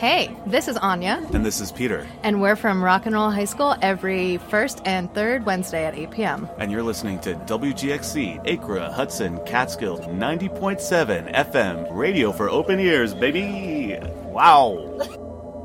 Hey, this is Anya. And this is Peter. And we're from Rock and Roll High School every first and third Wednesday at 8 p.m. And you're listening to WGXC, Acra, Hudson, Catskill, 90.7 FM, radio for open ears, baby. Wow.